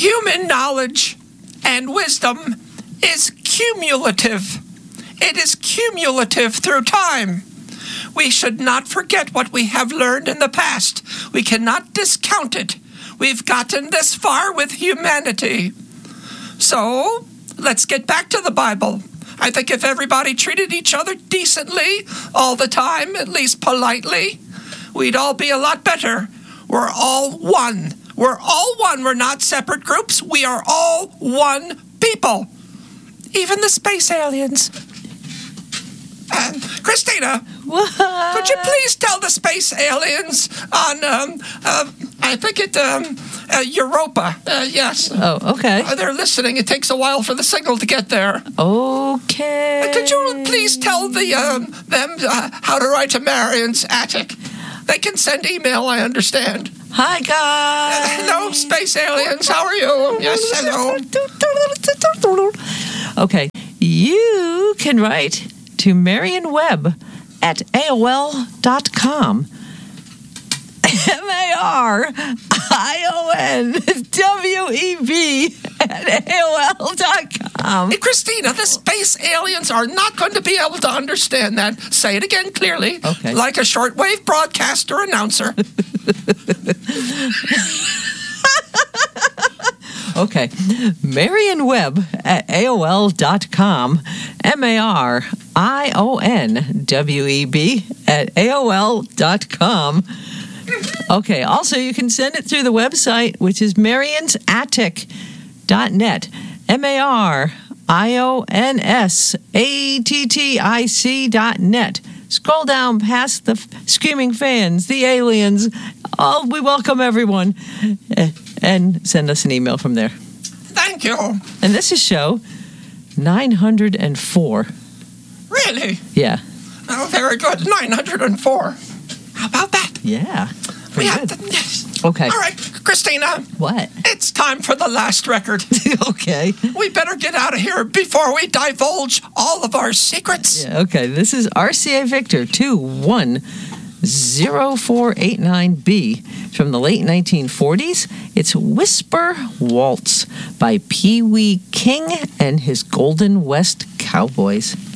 Human knowledge and wisdom is cumulative. It is cumulative through time. We should not forget what we have learned in the past. We cannot discount it. We've gotten this far with humanity. So, let's get back to the Bible. I think if everybody treated each other decently all the time, at least politely, we'd all be a lot better. We're all one. We're all one. We're not separate groups. We are all one people. Even the space aliens. Christina, what? Could you please tell the space aliens on, I think Europa, yes. Oh, okay. They're listening. It takes a while for the signal to get there. Okay. Could you please tell them how to write to Marion's attic? They can send email, I understand. Hi, guys. Hello, space aliens. How are you? Yes, hello. Okay. You can write to Marion Webb at AOL.com. MARIONWEB at AOL.com. Hey, Christina, the space aliens are not going to be able to understand that. Say it again clearly. Okay. Like a shortwave broadcaster announcer. Okay. Marion Webb at AOL.com. MARIONWEB at AOL.com. Okay. Also, you can send it through the website, which is marionsattic.net. MARIONSATTIC.net. Scroll down past the screaming fans, the aliens. Oh, we welcome everyone. And send us an email from there. Thank you. And this is show 904. Really? Yeah. Oh, very good. 904. How about that? Yeah. Pretty good. Yes. Okay. All right, Christina. What? It's time for the last record. Okay. We better get out of here before we divulge all of our secrets. Yeah, okay. This is RCA Victor 210489B from the late 1940s. It's Whisper Waltz by Pee Wee King and his Golden West Cowboys.